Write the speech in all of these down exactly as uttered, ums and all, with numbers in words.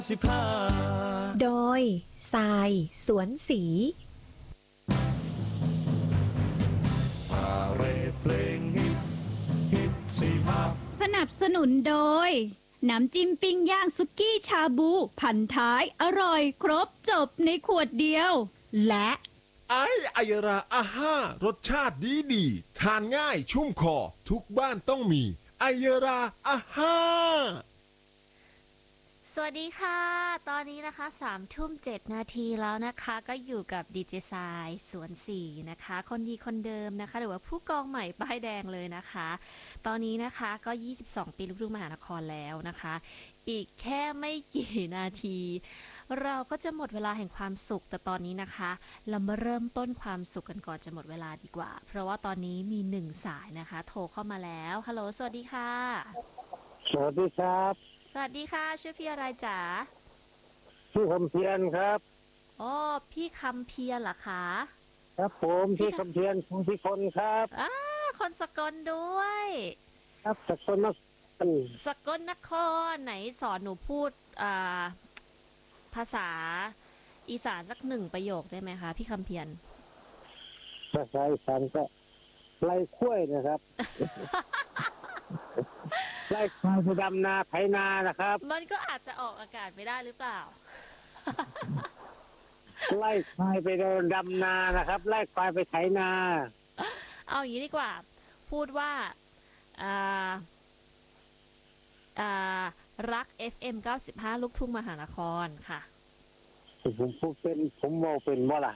สิบห้าโดยทรายสวนสีพาเรดเพลงฮิตฮิตสิบห้าสนับสนุนโดยน้ำจิ้มปิ้งย่างสุกี้ชาบูพันท้ายอร่อยครบจบในขวดเดียวและไอไอยราอาห้ารสชาติดีดีทานง่ายชุ่มคอทุกบ้านต้องมีไอยราอาห้าสวัสดีค่ะตอนนี้นะคะสามทุ่มเจ็ดนาทีแล้วนะคะก็อยู่กับดีเจทรายสวนสี่นะคะคนดีคนเดิมนะคะหรือว่าผู้กองใหม่ป้ายแดงเลยนะคะตอนนี้นะคะก็ยี่สิบสองปีลูกทุ่งมหานครแล้วนะคะอีกแค่ไม่กี่นาทีเราก็จะหมดเวลาแห่งความสุขแต่ตอนนี้นะคะเรามาเริ่มต้นความสุขกันก่อนจะหมดเวลาดีกว่าเพราะว่าตอนนี้มีหนึ่งสายนะคะโทรเข้ามาแล้วฮัลโหลสวัสดีค่ะสวัสดีครับสวัสดีค่ะชื่อพี่อะไรจ๋าชื่อคำเพียรครับอ๋อพี่คำเพียรเหรอคะครับผมพี่คำเพียรคุณพิคนครับอ่าคนสกลด้วยครับสกลนครสกลนครไหนสอนหนูพูดอ่าภาษาอีสานสักหนึ่งประโยคได้ไหมคะพี่คำเพียรภาษาอีสานก็ไล่คุ้ยนะครับ ไล่ควายไปดำนาไถนานะครับมันก็อาจจะออกอากาศไม่ได้หรือเปล่าไล่ควายไปเดินดำนานะครับไล่ควายไปไถนาเอาอย่างนี้ดีกว่าพูดว่าอ่าอ่ารัก เอฟ เอ็ม เก้าสิบห้า ลูกทุ่งมหานครค่ะผมพูดเป็นผมเว้าเป็นบ่ล่ะ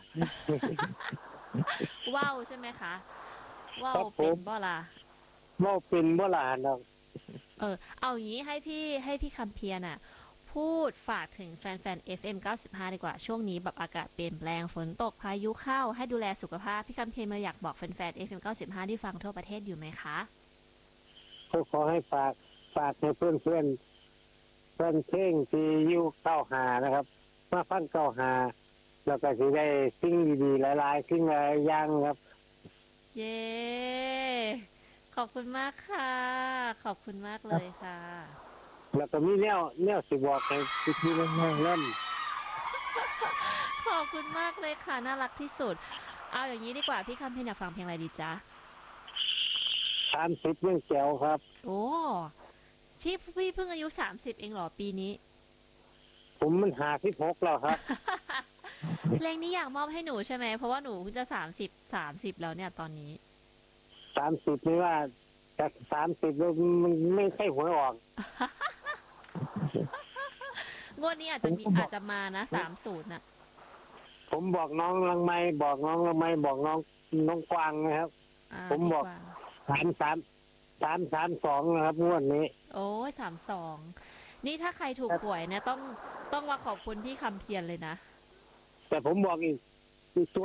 ว้าวใช่ไหมคะว้าวเป็นบ่ล่ะเว้าเป็นบ่ล่ะเนาะเออเอาอย่างนี้ให้พี่ให้พี่คำเพียรน่ะพูดฝากถึงแฟนๆ เอฟ เอ็ม เก้าสิบห้า ดีกว่าช่วงนี้แบบอากาศเปลี่ยนแปลงฝนตกพายุเข้าให้ดูแลสุขภาพพี่คำเพียรมาอยากบอกแฟนๆ เอฟ เอ็ม เก้าสิบห้า ที่ฟังทั่วประเทศอยู่ไหมคะก็ขอให้ฝากฝากให้เพื่อนเพื่อนเพื่อนเพลงที่อยู่เก้าหานะครับมาฟังเก้าหาแล้วก็สิได้สิ่งดีๆหลายๆสิ่งหลายอย่างครับเย้ขอบคุณมากค่ะขอบคุณมากเลยค่ะแล้วก็มีแนวแนวสิบอกให้พี่ๆน้องๆเล่นขอบคุณมากเลยค่ะน่ารักที่สุดเอาอย่างนี้ดีกว่าพี่คำเพียรอยากฟังเพลงอะไรดีจ๊ะสามสิบเรื่องแก้วครับโอ้พี่พี่เพิ่งอายุสามสิบเองเหรอปีนี้ผมมันหาที่พกแล้วครับเพลงนี้อยากมอบให้หนูใช่ไหมเพราะว่าหนูเพิ่งจะสามสิบสามสิบแล้วเนี่ยตอนนี้สามสิบไม่ว่าจากสามสิบมันไม่ใช่หัวออกงวดนี้อาจจะมีอาจจะมานะสามศูนย์น่ะผมบอกน้องลังไม้บอกน้องลังไม้บอกน้องน้องกวางนะครับผมบอกสามสามสามสามสองนะครับงวดนี้โอ้ยสามสองนี่ถ้าใครถูกหวยเนี่ยต้องต้องมาขอบคุณพี่คำเพียรเลยนะแต่ผมบอกอีกตัว